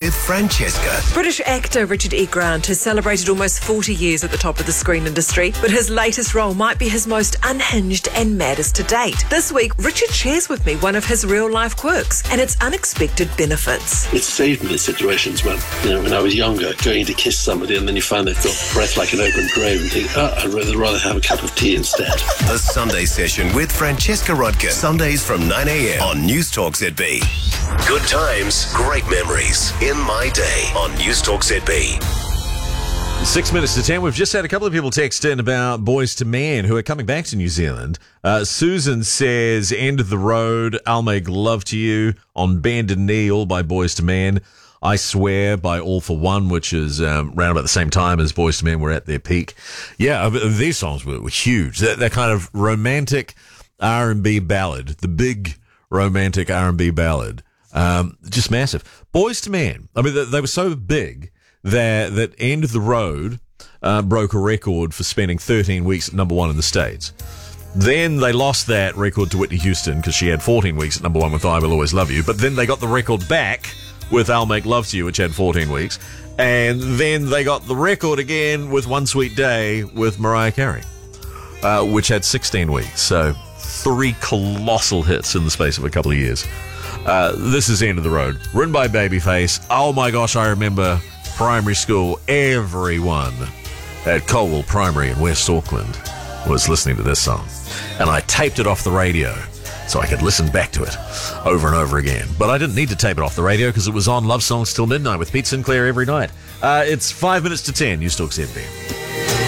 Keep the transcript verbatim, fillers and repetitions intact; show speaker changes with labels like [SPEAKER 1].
[SPEAKER 1] with Francesca.
[SPEAKER 2] British actor Richard E. Grant has celebrated almost forty years at the top of the screen industry, but his latest role might be his most unhinged and maddest to date. This week, Richard shares with me one of his real-life quirks and its unexpected benefits.
[SPEAKER 3] It saved me in situations when, you know, when I was younger, going to kiss somebody and then you find they've got breath like an open grave and think, oh, I'd rather, rather have a cup of tea instead.
[SPEAKER 1] The Sunday Session with Francesca Rodkin. Sundays from nine a.m. on News Talk Z B. Good times, great memories. In my day on News Talk Z B.
[SPEAKER 4] Six minutes to ten. We've just had a couple of people text in about Boys to Men who are coming back to New Zealand. Uh, Susan says, End of the Road, I'll Make Love to You, On Bended Knee, all by Boys to Men. I Swear by All for One, which is um, around about the same time as Boys to Men were at their peak. Yeah, uh, these songs were, were huge. That, that kind of romantic R and B ballad, the big romantic R and B ballad, um, just massive. Boys to Men, I mean, they, they were so big that that End of the Road uh, broke a record for spending thirteen weeks at number one in the States. Then they lost that record to Whitney Houston because she had fourteen weeks at number one with I Will Always Love You. But then they got the record back with I'll Make Love to You, which had fourteen weeks. And then they got the record again with One Sweet Day with Mariah Carey, uh, which had sixteen weeks. So three colossal hits in the space of a couple of years. Uh, this is End of the Road, written by Babyface. Oh my gosh, I remember primary school. Everyone at Colwell Primary in West Auckland was listening to this song. And I taped it off the radio so I could listen back to it over and over again. But I didn't need to tape it off the radio because it was on Love Songs Till Midnight with Pete Sinclair every night. Uh, it's five minutes to ten. News Talk Z B.